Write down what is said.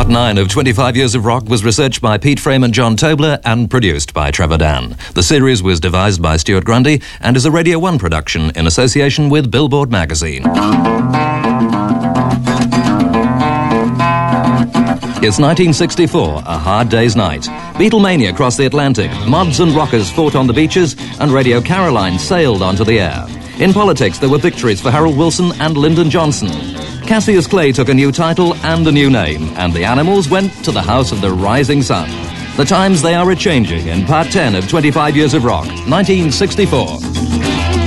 Part 9 of 25 Years of Rock was researched by Pete Frame and John Tobler and produced by Trevor Dan. The series was devised by Stuart Grundy and is a Radio 1 production in association with Billboard magazine. It's 1964, a hard day's night. Beatlemania crossed the Atlantic, mods and rockers fought on the beaches, and Radio Caroline sailed onto the air. In politics, there were victories for Harold Wilson and Lyndon Johnson. Cassius Clay took a new title and a new name, and the Animals went to the House of the Rising Sun. The times they are a-changing in Part 10 of 25 Years of Rock, 1964.